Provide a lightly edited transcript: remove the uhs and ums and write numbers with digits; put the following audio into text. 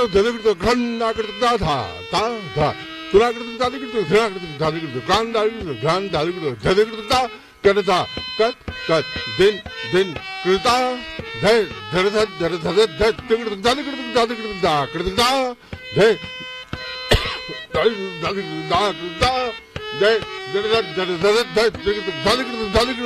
ಧನಗಿಡ್ತು ಗಂಡಾಗಿಡ್ತು ಧಾ ಧಾ ಧಾ ತುಲಾಗಿಡ್ತು ದಾದಿಗಿಡ್ತು ಧನಾಗಿಡ್ತು ದಾದಿಗಿಡ್ತು ಗಂಡಾಗಿಡ್ತು ಗಂಡಾಗಿಡ್ತು ಧನಗಿಡ್ತು ಧಾ ಕಡತ ಕತ್ ಕತ್ ದಿನ್ ಕೃತ ಧೈ ಧರದ ಧರದ ಧ ತಿಗಿಡ್ತು ದಾದಿಗಿಡ್ತು ದಾದಿಗಿಡ್ತು ದಾ ಕಡ್ತು ದಾ ಧೈ ದಾದಿಗಿಡ್ತು ದಾ ಕೃತ ಧೈ ಧರದ ಧರದ ಧ ತಿಗಿಡ್ತು ದಾದಿಗಿಡ್ತು ದಾದಿಗಿಡ್ತು